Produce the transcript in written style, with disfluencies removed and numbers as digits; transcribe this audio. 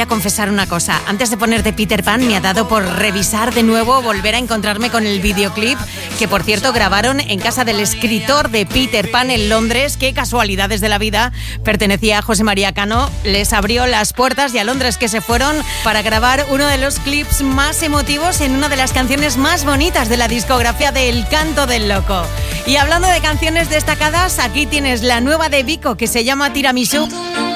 a confesar una cosa. Antes de ponerte Peter Pan, me ha dado por revisar de nuevo, volver a encontrarme con el videoclip, que por cierto grabaron en casa del escritor de Peter Pan en Londres. Qué casualidades de la vida. Pertenecía a José María Cano. Les abrió las puertas y a Londres que se fueron para grabar uno de los clips más emotivos en una de las canciones más bonitas de la discografía de El Canto del Loco. Y hablando de canciones destacadas, aquí tienes la nueva de Vico, que se llama Tiramisú.